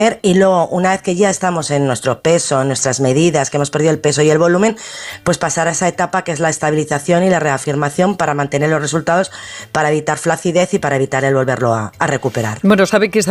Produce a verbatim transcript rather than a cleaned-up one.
y luego, una vez que ya estamos en nuestro peso, en nuestras medidas, que hemos perdido el peso y el volumen, pues pasar a esa etapa que es la estabilización y la reafirmación para mantener los resultados, para evitar flacidez y para evitar el volverlo a, a recuperar. Bueno, sabe que esta